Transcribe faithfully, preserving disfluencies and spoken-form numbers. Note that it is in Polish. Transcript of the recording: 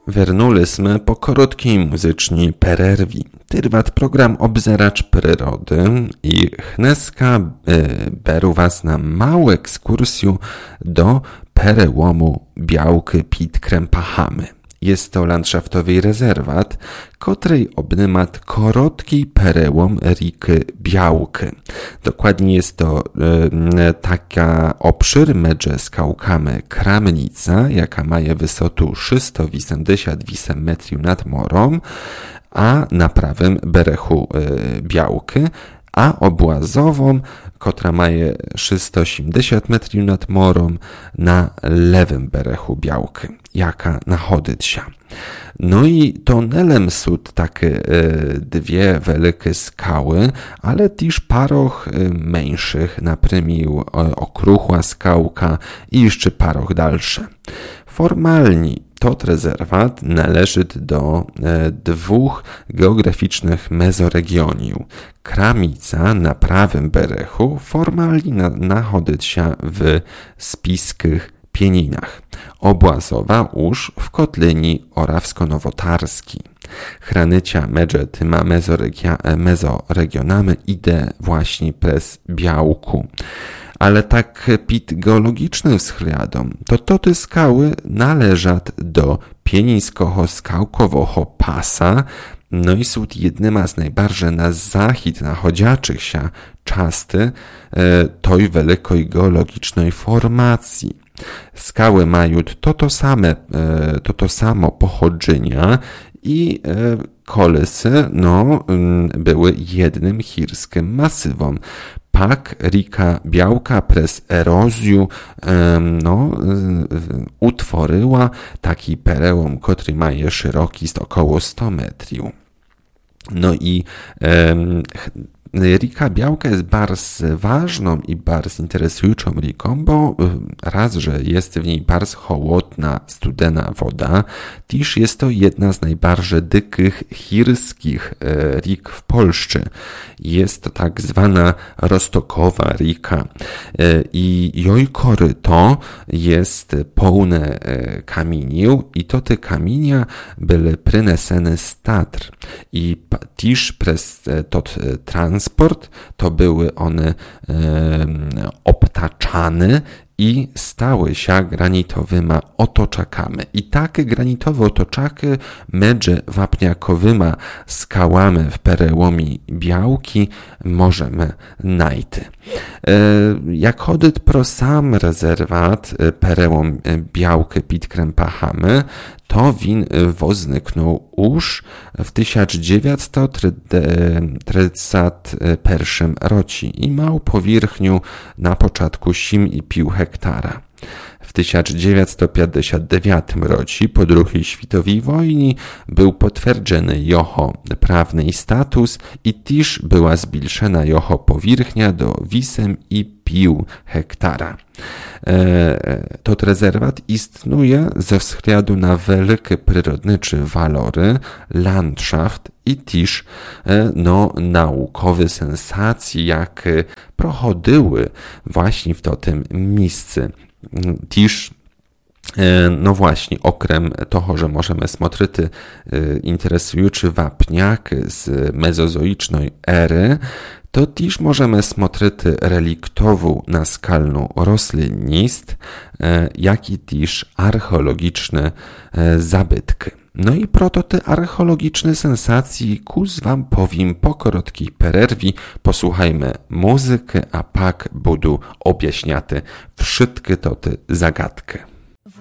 Вернули jsme po krótkiej muzycznej przerwie. Tyrwat program Obzeracz Przyrody i dneska y, beru was na małą ekskursję do perełomu Białky pod Krępachami. Jest to landszaftowy rezerwat, której obnymat krótki perełom riki Białky. Dokładnie jest to y, taka obszyr medże skałkami Kramnica, jaka ma wysotę trzysta osiemdziesiąt osiem metrów nad morem, a na prawym berechu y, Białky, a obłazową, która ma trzysta osiemdziesiąt metrów nad morem, na lewym berechu Białky, jaka nachodzić się. No i tunelem są takie y, dwie wielkie skały, ale też paroch y, mniejszych, na przykład okruchła skałka i jeszcze paroch dalsze. Formalnie tot rezerwat należy do e, dwóch geograficznych mezoregioniów. Kramica na prawym berechu formalnie na, nachodzić się w spiskich Pieninach. Obłazowa już w Kotlyni Orawsko-Nowotarskiej. Hranycia medże tyma mezoregionami idę właśnie przez Białku. Ale tak pід geologicznym względem, to to te skały należat do pienińskiego skałkowego pasa, no i są jednyma z najbardziej na zachód nachodziaczych się czasty e, tej wielkiej geologicznej formacji. Skały mają to to same, e, to to samo pochodzenia i e, kolesy no, były jednym chirskim masywom. Pak rika Białka przez erozję no, utworzyła taki perełom, który ma szerokość około sto metrów. No i um, rika Białka jest bardzo ważną i bardzo interesującą riką, bo raz, że jest w niej bardzo chłodna, studena woda, też jest to jedna z najbardziej dykich chirskich rik w Polsce. Jest to tak zwana roztokowa rika i jej koryto jest pełne kamieniów i to te kamienia były przynesene z Tatr i też przez to transport to były one e, obtaczane i stały się granitowymi otoczakami. I takie granitowe otoczaki medże wapniakowymi skałami w perełomie Białki możemy znaleźć. E, jak chodzić pro sam rezerwat perełom Białky pod Krępachami, to win wozniknął już w tysiąc dziewięćset trzydziestym pierwszym roku i miał powierzchnię na początku osiem i pół hektara. W tysiąc dziewięćset pięćdziesiątym dziewiątym roku po drugiej światowej wojnie był potwierdzony jeho prawny status i też była zmniejszona jeho powierzchnia do osiem i pół hektara. E, tot rezerwat istnieje ze względu na wielkie przyrodnicze walory, landschaft i też e, no, naukowe sensacje, jakie prochodziły właśnie w tym miejscu. Też no właśnie, okrem toho, że możemy smotrzyty interesujący wapniak z mezozoicznej ery, to też możemy smotrzyty reliktową naskalną roślinnost, jak i też archeologiczne zabytki. No i proto te archeologiczne sensacje kus wam powiem po krótkiej przerwie. Posłuchajmy muzykę, a pak budu objaśniaty wszystkie to te zagadki.